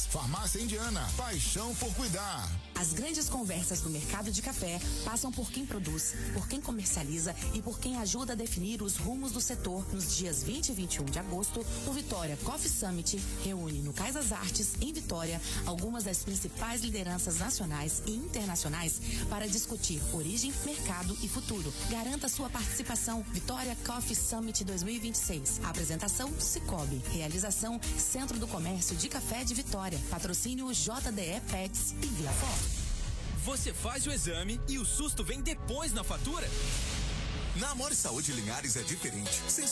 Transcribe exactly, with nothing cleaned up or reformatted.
Farmácia Indiana, paixão por cuidar. As grandes conversas do mercado de café passam por quem produz, por quem comercializa e por quem ajuda a definir os rumos do setor. Nos dias vinte e vinte e um de agosto, o Vitória Coffee Summit reúne no Cais das Artes, em Vitória, algumas das principais lideranças nacionais e internacionais para discutir origem, mercado e futuro. Garanta sua participação. Vitória Coffee Summit dois mil e vinte e seis. Apresentação Cicobi. Realização Centro do Comércio de Café de Vitória. Patrocínio J D E Pets e Via Forte. Você faz o exame e o susto vem depois na fatura? Na Amor Saúde Linhares é diferente.